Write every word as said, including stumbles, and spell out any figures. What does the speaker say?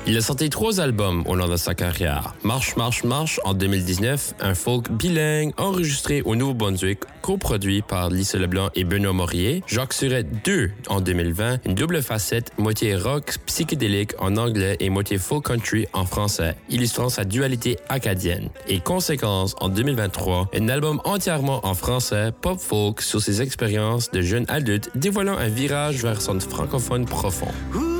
Il a sorti trois albums au long de sa carrière. Marche, marche, marche en deux mille dix-neuf, un folk bilingue enregistré au Nouveau-Brunswick, coproduit par Lisa Leblanc et Benoît Maurier. Jacques Surette deux en deux mille vingt, une double facette, moitié rock psychédélique en anglais et moitié folk country en français, illustrant sa dualité acadienne. Et Conséquence en deux mille vingt-trois, un album entièrement en français, pop folk sur ses expériences de jeune adulte, dévoilant un virage vers son francophone profond.